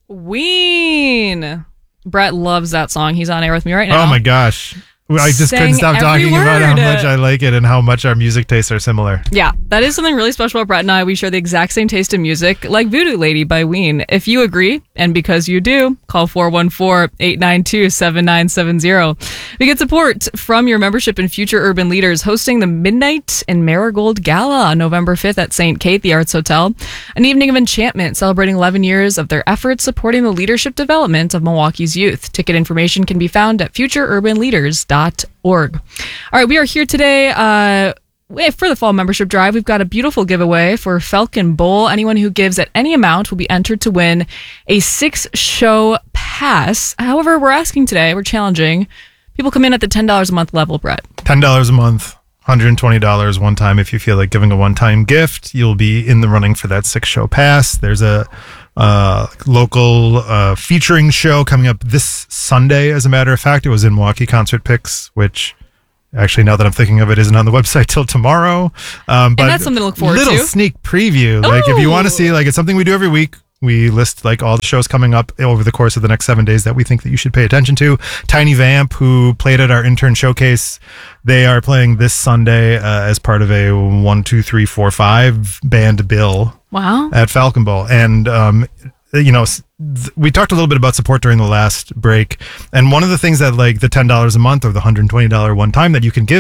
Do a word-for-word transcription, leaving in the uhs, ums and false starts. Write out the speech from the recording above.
Ween. Brett loves that song. He's on air with me right now. Oh my gosh. I just Sang couldn't stop every talking about how word. much I like it and how much our music tastes are similar. Yeah, that is something really special about Brett and I. We share the exact same taste in music, like Voodoo Lady by Ween. If you agree, and because you do, call four one four, eight nine two, seven nine seven zero. We get support from your membership in Future Urban Leaders, hosting the Midnight and Marigold Gala on November fifth at Saint Kate, the Arts Hotel. An evening of enchantment celebrating eleven years of their efforts supporting the leadership development of Milwaukee's youth. Ticket information can be found at future urban leaders dot org. All right, we are here today uh, for the fall membership drive. We've got a beautiful giveaway for Falcon Bowl. Anyone who gives at any amount will be entered to win a six-show pass. However, we're asking today, we're challenging, people come in at the ten dollars a month level, Brett. ten dollars a month, one hundred twenty dollars one time. If you feel like giving a one-time gift, you'll be in the running for that six-show pass. There's a uh, local uh, featuring show coming up this Sunday, as a matter of fact. It was in Milwaukee Concert Picks, which actually, now that I'm thinking of it, isn't on the website till tomorrow. Um, but and that's something to look forward little to. Little sneak preview. Like, if you want to see, like, it's something we do every week. We list like all the shows coming up over the course of the next seven days that we think that you should pay attention to. Tiny Vamp, who played at our intern showcase, they are playing this Sunday uh, as part of a one, two, three, four, five band bill. Wow. At Falcon Bowl. And, um, you know, th- we talked a little bit about support during the last break. And one of the things that, like, the ten dollars a month or the one hundred twenty dollars one time that you can give